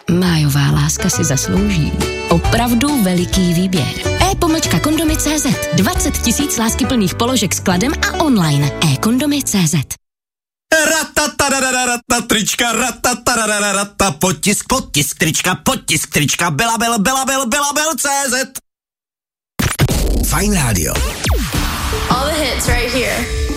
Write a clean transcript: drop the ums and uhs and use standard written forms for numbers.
májová láska si zaslouží opravdu veliký výběr. e-kondomy.cz 20 000 láskyplných položek s kladem a online. e-kondomy.cz Trička, potisk, trička, Belabel.cz. Fajn rádio. All the hits right here.